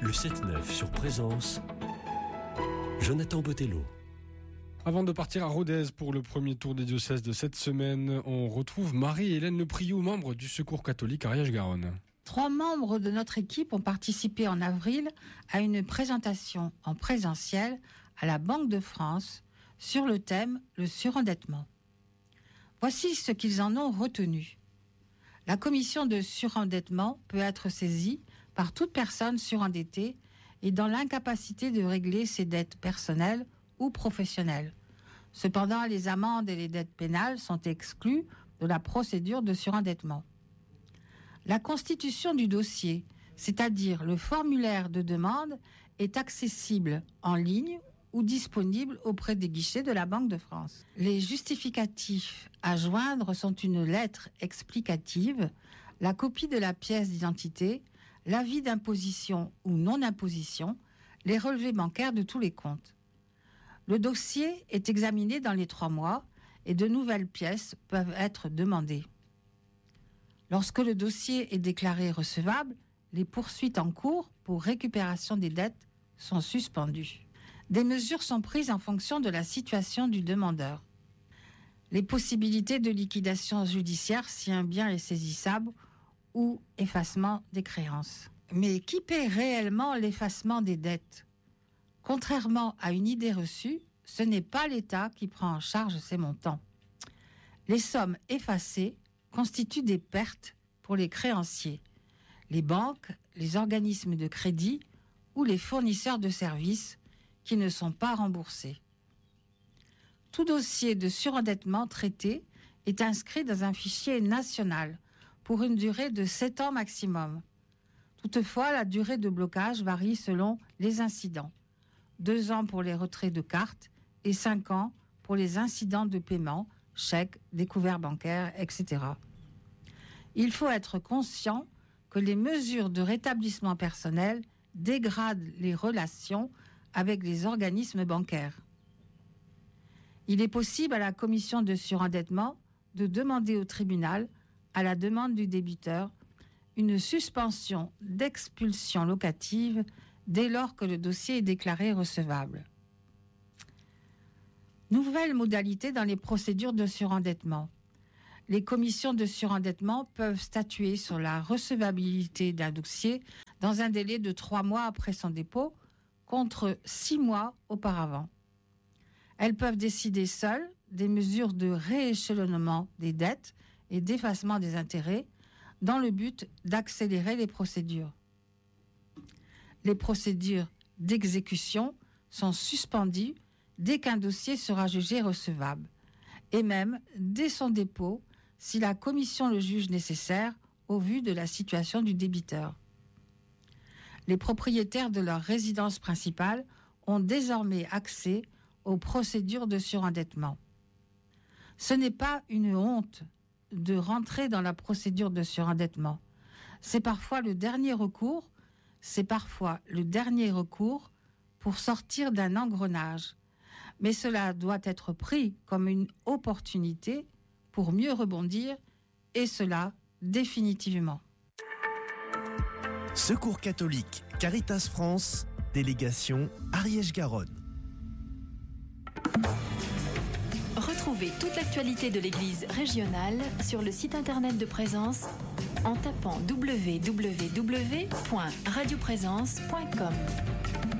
Le 7-9 sur Présence, Jonathan Botello. Avant de partir à Rodez pour le premier tour des diocèses de cette semaine, on retrouve Marie-Hélène Lepriou, membre du Secours catholique Ariège-Garonne. 3 membres de notre équipe ont participé en avril à une présentation en présentiel à la Banque de France sur le thème « Le surendettement ». Voici ce qu'ils en ont retenu. La commission de surendettement peut être saisie par toute personne surendettée et dans l'incapacité de régler ses dettes personnelles ou professionnelles. Cependant, les amendes et les dettes pénales sont exclues de la procédure de surendettement. La constitution du dossier, c'est-à-dire le formulaire de demande, est accessible en ligne ou disponible auprès des guichets de la Banque de France. Les justificatifs à joindre sont une lettre explicative, la copie de la pièce d'identité, l'avis d'imposition ou non-imposition, les relevés bancaires de tous les comptes. Le dossier est examiné dans les 3 mois et de nouvelles pièces peuvent être demandées. Lorsque le dossier est déclaré recevable, les poursuites en cours pour récupération des dettes sont suspendues. Des mesures sont prises en fonction de la situation du demandeur. Les possibilités de liquidation judiciaire si un bien est saisissable ou effacement des créances. Mais qui paie réellement l'effacement des dettes ? Contrairement à une idée reçue, ce n'est pas l'État qui prend en charge ces montants. Les sommes effacées constituent des pertes pour les créanciers, les banques, les organismes de crédit ou les fournisseurs de services qui ne sont pas remboursés. Tout dossier de surendettement traité est inscrit dans un fichier national pour une durée de 7 ans maximum. Toutefois, la durée de blocage varie selon les incidents. 2 ans pour les retraits de cartes et 5 ans pour les incidents de paiement, chèques, découverts bancaires, etc. Il faut être conscient que les mesures de rétablissement personnel dégradent les relations avec les organismes bancaires. Il est possible à la commission de surendettement de demander au tribunal, à la demande du débiteur, une suspension d'expulsion locative dès lors que le dossier est déclaré recevable. Nouvelle modalité dans les procédures de surendettement. Les commissions de surendettement peuvent statuer sur la recevabilité d'un dossier dans un délai de 3 mois après son dépôt, contre 6 mois auparavant. Elles peuvent décider seules des mesures de rééchelonnement des dettes et d'effacement des intérêts dans le but d'accélérer les procédures. Les procédures d'exécution sont suspendues dès qu'un dossier sera jugé recevable, et même dès son dépôt si la commission le juge nécessaire au vu de la situation du débiteur. Les propriétaires de leur résidence principale ont désormais accès aux procédures de surendettement. Ce n'est pas une honte de rentrer dans la procédure de surendettement. C'est parfois le dernier recours pour sortir d'un engrenage. Mais cela doit être pris comme une opportunité pour mieux rebondir, et cela définitivement. Secours catholique Caritas France, délégation Ariège-Garonne. Retrouvez toute l'actualité de l'Église régionale sur le site internet de Présence en tapant www.radioprésence.com.